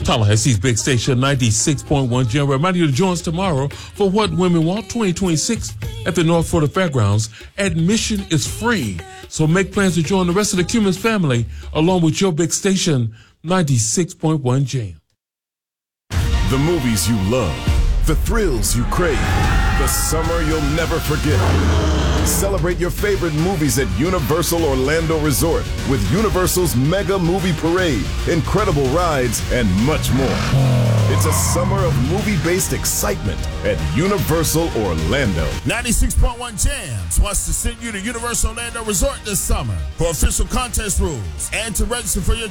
Tallahassee's Big Station 96.1 Jam. Remind you to join us tomorrow for What Women Want 2026 at the North Florida Fairgrounds. Admission is free, so make plans to join the rest of the Cummins family along with your Big Station 96.1 Jam. The movies you love, the thrills you crave, the summer you'll never forget. Celebrate your favorite movies at Universal Orlando Resort with Universal's Mega Movie Parade, incredible rides, and much more. It's a summer of movie-based excitement at Universal Orlando. 96.1 Jams wants to send you to Universal Orlando Resort this summer. For official contest rules and to register for your